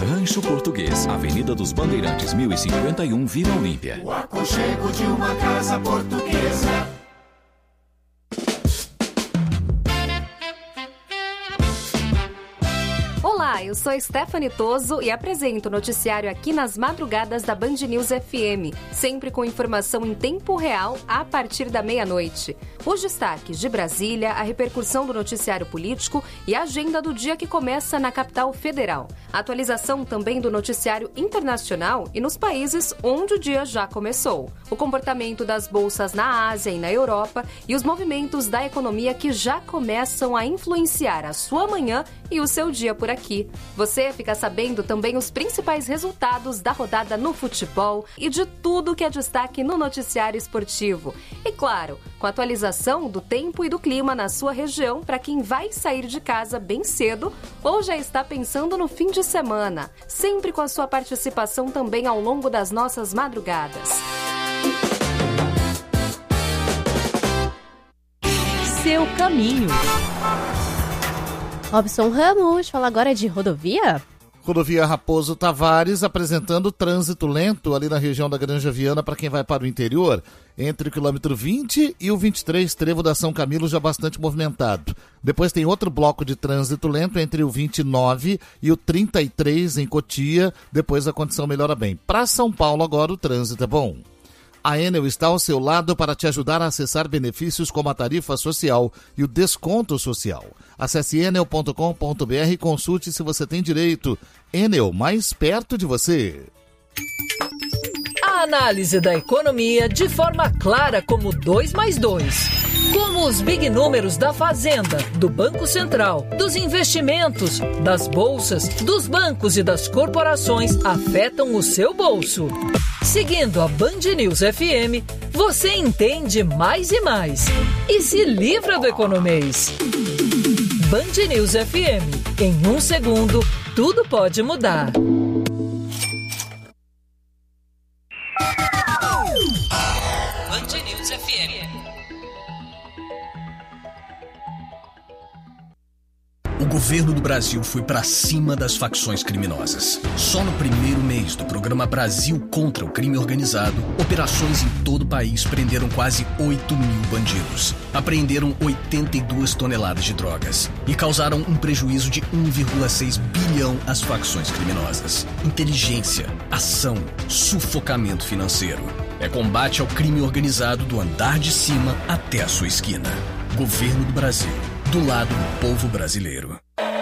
Rancho Português, Avenida dos Bandeirantes, 1051, Vila Olímpia. O aconchego de uma casa portuguesa. Olá, eu sou Stephanie Toso e apresento o noticiário aqui nas madrugadas da Band News FM, sempre com informação em tempo real a partir da meia-noite. Os destaques de Brasília, a repercussão do noticiário político e a agenda do dia que começa na capital federal. A atualização também do noticiário internacional e nos países onde o dia já começou. O comportamento das bolsas na Ásia e na Europa e os movimentos da economia que já começam a influenciar a sua manhã e o seu dia por aqui. Você fica sabendo também os principais resultados da rodada no futebol e de tudo que é destaque no noticiário esportivo. E claro, com a atualização do tempo e do clima na sua região para quem vai sair de casa bem cedo ou já está pensando no fim de semana. Sempre com a sua participação também ao longo das nossas madrugadas. Seu caminho. Robson Ramos, fala agora de rodovia. Rodovia Raposo Tavares apresentando trânsito lento ali na região da Granja Viana para quem vai para o interior, entre o quilômetro 20 e o 23, trevo da São Camilo já bastante movimentado. Depois tem outro bloco de trânsito lento entre o 29 e o 33 em Cotia, depois a condição melhora bem. Para São Paulo agora o trânsito é bom. A Enel está ao seu lado para te ajudar a acessar benefícios como a tarifa social e o desconto social. Acesse enel.com.br e consulte se você tem direito. Enel, mais perto de você. A análise da economia de forma clara como 2+2. Como os big números da Fazenda, do Banco Central, dos investimentos, das bolsas, dos bancos e das corporações afetam o seu bolso. Seguindo a Band News FM, você entende mais e mais. E se livra do economês. Band News FM. Em 1 segundo, tudo pode mudar. Band News FM. O governo do Brasil foi para cima das facções criminosas. Só no primeiro mês do programa Brasil contra o Crime Organizado, operações em todo o país prenderam quase 8 mil bandidos, apreenderam 82 toneladas de drogas e causaram um prejuízo de 1,6 bilhão às facções criminosas. Inteligência, ação, sufocamento financeiro. É combate ao crime organizado do andar de cima até a sua esquina. Governo do Brasil. Do lado do povo brasileiro.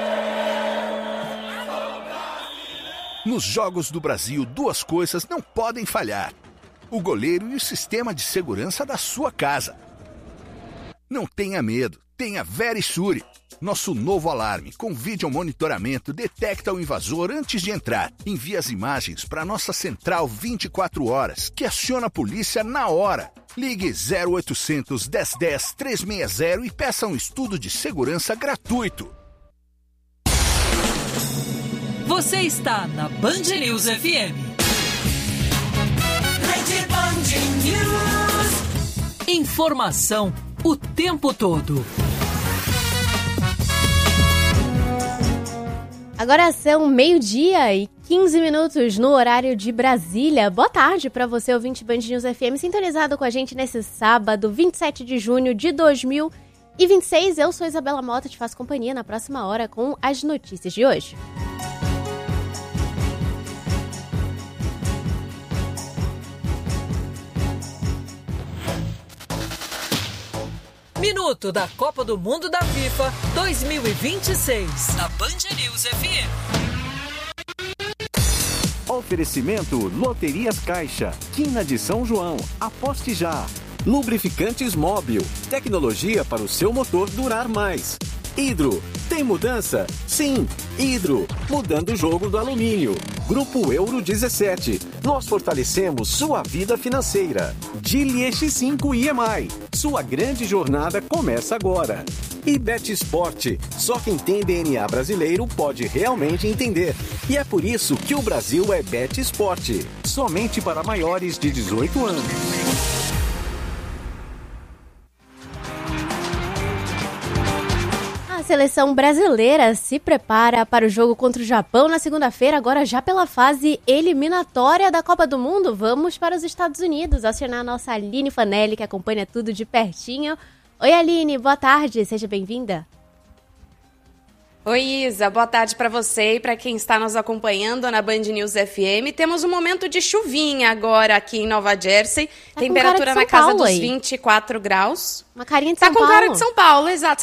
Nos Jogos do Brasil, duas coisas não podem falhar: o goleiro e o sistema de segurança da sua casa. Não tenha medo, tenha Verisure. Nosso novo alarme com vídeo monitoramento detecta o invasor antes de entrar. Envia as imagens para nossa central 24 horas, que aciona a polícia na hora. Ligue 0800 1010 360 e peça um estudo de segurança gratuito. Você está na Band News FM. Rede Band News. Informação o tempo todo. Agora são 12:15 no horário de Brasília. Boa tarde para você, ouvinte Band News FM, sintonizado com a gente nesse sábado, 27 de junho de 2026. Eu sou Isabela Mota, te faço companhia na próxima hora com as notícias de hoje. Minuto da Copa do Mundo da FIFA 2026. Na Band News FM. Oferecimento Loterias Caixa, Quina de São João, aposte já. Lubrificantes Móbil, tecnologia para o seu motor durar mais. Hidro, tem mudança? Sim, Hidro, mudando o jogo do alumínio. Grupo Euro 17, nós fortalecemos sua vida financeira. Geely X5 EMI, sua grande jornada começa agora. E BetSport, só quem tem DNA brasileiro pode realmente entender. E é por isso que o Brasil é BetSport, somente para maiores de 18 anos. seleção brasileira se prepara para o jogo contra o Japão na segunda-feira, agora já pela fase eliminatória da Copa do Mundo. Vamos para os Estados Unidos acionar a nossa Aline Fanelli, que acompanha tudo de pertinho. Oi, Aline, boa tarde, seja bem-vinda. Oi, Isa, boa tarde para você e para quem está nos acompanhando na Band News FM. Temos um momento de chuvinha agora aqui em Nova Jersey. Temperatura na casa dos 24 graus. Uma carinha de São Paulo. Tá com cara de São São Paulo, exato.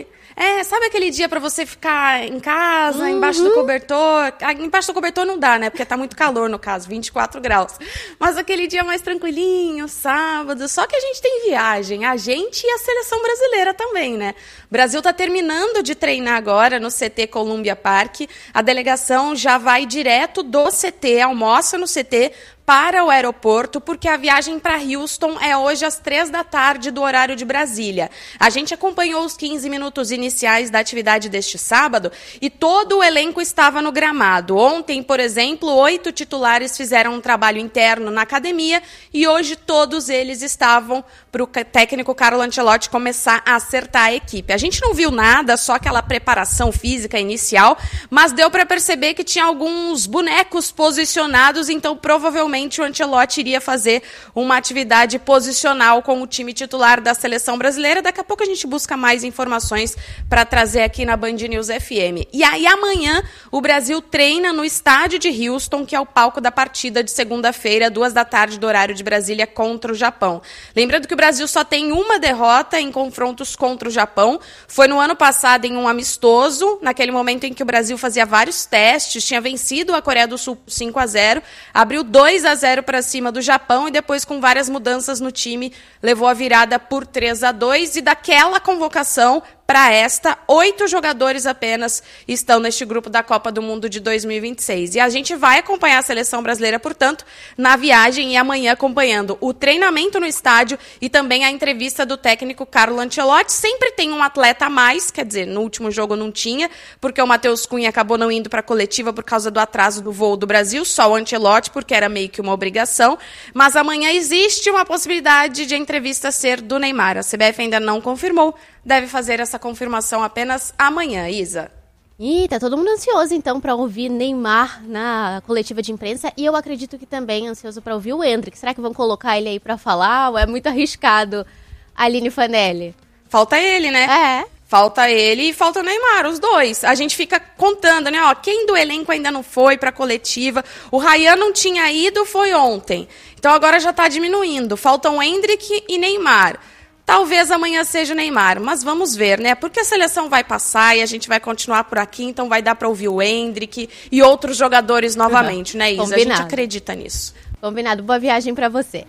Sabe aquele dia pra você ficar em casa, embaixo do cobertor? Embaixo do cobertor não dá, né? Porque tá muito calor, no caso, 24 graus. Mas aquele dia mais tranquilinho, sábado. Só que a gente tem viagem, a gente e a seleção brasileira também, né? O Brasil tá terminando de treinar agora no CT Columbia Park. A delegação já vai direto do CT, almoça no CT, para o aeroporto, porque a viagem para Houston é hoje às 15h do horário de Brasília. A gente acompanhou os 15 minutos iniciais da atividade deste sábado e todo o elenco estava no gramado. Ontem, por exemplo, 8 titulares fizeram um trabalho interno na academia e hoje todos eles estavam para o técnico Carlo Ancelotti começar a acertar a equipe. A gente não viu nada, só aquela preparação física inicial, mas deu para perceber que tinha alguns bonecos posicionados, então provavelmente o Ancelotti iria fazer uma atividade posicional com o time titular da seleção brasileira. Daqui a pouco a gente busca mais informações para trazer aqui na Band News FM. E aí amanhã o Brasil treina no estádio de Houston, que é o palco da partida de segunda-feira, 14h do horário de Brasília, contra o Japão. Lembrando que o Brasil só tem uma derrota em confrontos contra o Japão. Foi no ano passado em um amistoso, naquele momento em que o Brasil fazia vários testes, tinha vencido a Coreia do Sul 5-0, abriu 2-0 para cima do Japão e depois, com várias mudanças no time, levou a virada por 3-2 e daquela convocação para esta, 8 jogadores apenas estão neste grupo da Copa do Mundo de 2026. E a gente vai acompanhar a seleção brasileira, portanto, na viagem e amanhã acompanhando o treinamento no estádio e também a entrevista do técnico Carlo Ancelotti. Sempre tem um atleta a mais, quer dizer, no último jogo não tinha, porque o Matheus Cunha acabou não indo para a coletiva por causa do atraso do voo do Brasil, só o Ancelotti, porque era meio que uma obrigação. Mas amanhã existe uma possibilidade de a entrevista ser do Neymar. A CBF ainda não confirmou, deve fazer essa confirmação apenas amanhã, Isa. Ih, tá todo mundo ansioso, então, para ouvir Neymar na coletiva de imprensa. E eu acredito que também ansioso para ouvir o Endrick. Será que vão colocar ele aí para falar ou é muito arriscado, Aline Fanelli? Falta ele, né? É. Falta ele e falta o Neymar, os dois. A gente fica contando, né? Ó, quem do elenco ainda não foi pra coletiva? O Ryan não tinha ido, foi ontem. Então agora já tá diminuindo. Faltam Endrick e Neymar. Talvez amanhã seja o Neymar, mas vamos ver, né? Porque a seleção vai passar e a gente vai continuar por aqui, então vai dar para ouvir o Endrick e outros jogadores novamente, né, Isa? Combinado. A gente acredita nisso. Combinado. Boa viagem para você.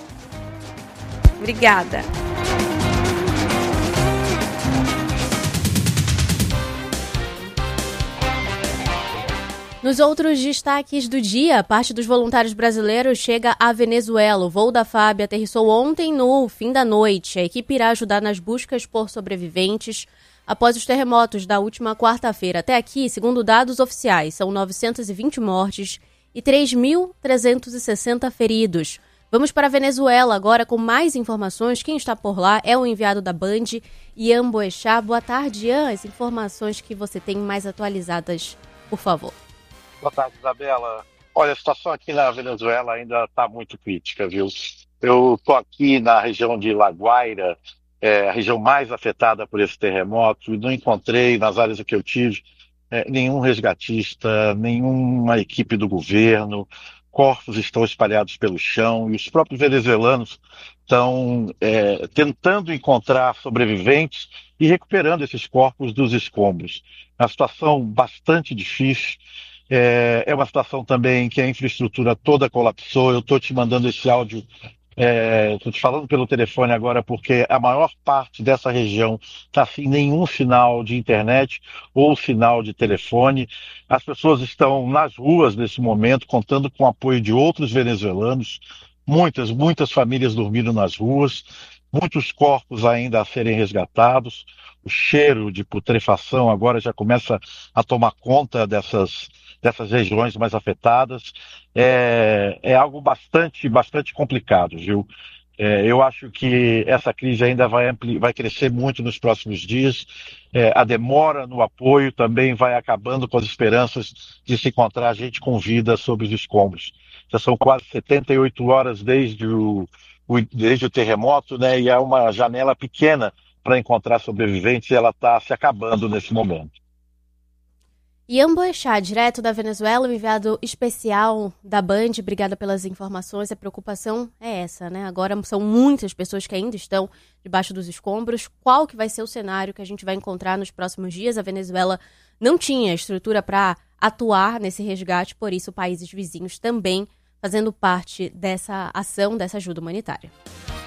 Obrigada. Nos outros destaques do dia, parte dos voluntários brasileiros chega à Venezuela. O voo da FAB aterrissou ontem no fim da noite. A equipe irá ajudar nas buscas por sobreviventes após os terremotos da última quarta-feira. Até aqui, segundo dados oficiais, são 920 mortes e 3.360 feridos. Vamos para a Venezuela agora com mais informações. Quem está por lá é o enviado da Band, Ian Boechat. Boa tarde, Ian. As informações que você tem mais atualizadas, por favor. Boa tarde, Isabela. Olha, a situação aqui na Venezuela ainda está muito crítica, viu? Eu estou aqui na região de La Guaira, a região mais afetada por esse terremoto, e não encontrei, nas áreas que eu tive, nenhum resgatista, nenhuma equipe do governo. Corpos estão espalhados pelo chão e os próprios venezuelanos estão tentando encontrar sobreviventes e recuperando esses corpos dos escombros. É uma situação bastante difícil. É uma situação também que a infraestrutura toda colapsou. Eu estou te mandando esse áudio, estou te falando pelo telefone agora porque a maior parte dessa região está sem nenhum sinal de internet ou sinal de telefone. As pessoas estão nas ruas nesse momento, contando com o apoio de outros venezuelanos. Muitas famílias dormiram nas ruas, muitos corpos ainda a serem resgatados. O cheiro de putrefação agora já começa a tomar conta dessas regiões mais afetadas. É algo bastante complicado, viu? Eu acho que essa crise ainda vai crescer muito nos próximos dias. A demora no apoio também vai acabando com as esperanças de se encontrar gente com vida sob os escombros. Já são quase 78 horas desde o terremoto, né? E é uma janela pequena para encontrar sobreviventes e ela está se acabando nesse momento. Ian Boechat, direto da Venezuela, o enviado especial da Band, obrigada pelas informações. A preocupação é essa, né? Agora são muitas pessoas que ainda estão debaixo dos escombros. Qual que vai ser o cenário que a gente vai encontrar nos próximos dias? A Venezuela não tinha estrutura para atuar nesse resgate, por isso países vizinhos também fazendo parte dessa ação, dessa ajuda humanitária.